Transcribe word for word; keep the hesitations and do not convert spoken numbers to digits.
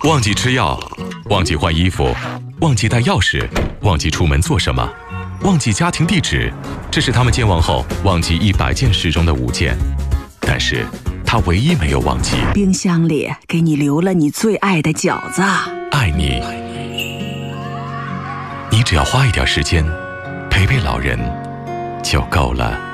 忘记吃药，忘记换衣服，忘记带钥匙，忘记出门做什么，忘记家庭地址，这是他们健忘后忘记一百件事中的五件。但是他唯一没有忘记， 冰箱里给你留了你最爱的饺子。 爱你，你只要花一点时间陪陪老人就够了。